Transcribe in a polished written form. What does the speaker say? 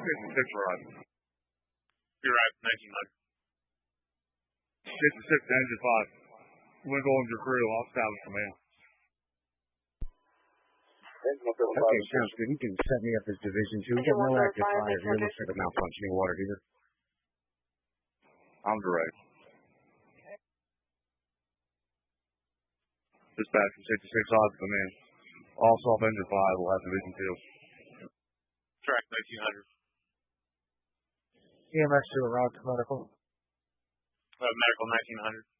56 right. You're right, 1900. 56 to engine 5. Wind Ollinger crew, all establish command. Okay, sounds good. You can set me up as Division 2. We've got no active fires here. Looks like a malfunctioning water heater. I'm direct. Dispatch from 66 odds command. All self engine 5 will have Division 2. Track 1900. EMS to Rock Medical. Medical 1900.